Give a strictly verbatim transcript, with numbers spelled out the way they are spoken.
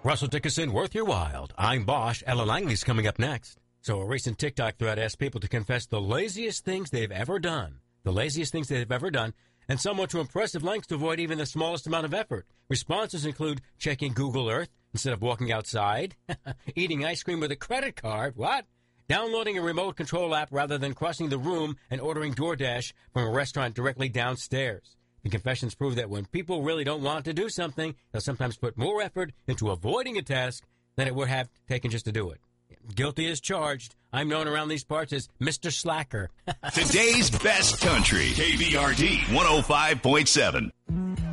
Russell Dickerson, worth your while. I'm Bosch. Ella Langley's coming up next. So a recent TikTok thread asked people to confess the laziest things they've ever done. The laziest things they've ever done, and some went to impressive lengths to avoid even the smallest amount of effort. Responses include checking Google Earth instead of walking outside, eating ice cream with a credit card, what? Downloading a remote control app rather than crossing the room and ordering DoorDash from a restaurant directly downstairs. The confessions prove that when people really don't want to do something, they'll sometimes put more effort into avoiding a task than it would have taken just to do it. Guilty as charged. I'm known around these parts as Mister Slacker. Today's best country, K V R D one oh five point seven.